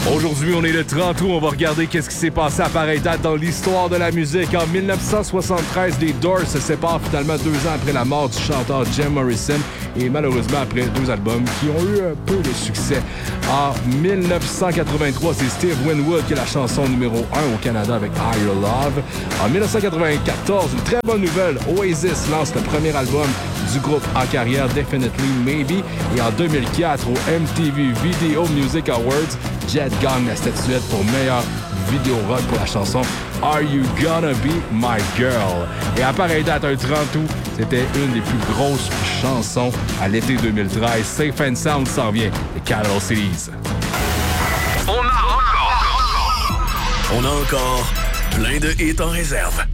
Aujourd'hui, on est le 30 août. On va regarder qu'est-ce qui s'est passé à pareille date dans l'histoire de la musique. En 1973, les Doors se séparent finalement 2 ans après la mort du chanteur Jim Morrison et malheureusement après 2 albums qui ont eu un peu de succès. En 1983, c'est Steve Winwood qui est la chanson numéro 1 au Canada avec Higher Love. En 1994, une très bonne nouvelle, Oasis lance le premier album du groupe en carrière, Definitely Maybe. Et en 2004, au MTV Video Music Awards, Jet gagne la statuette pour meilleure vidéo rock pour la chanson Are You Gonna Be My Girl? Et à pareille date, un 30 août, c'était une des plus grosses chansons à l'été 2013. Safe and Sound s'en vient, les Capital Cities. On a encore plein de hits en réserve.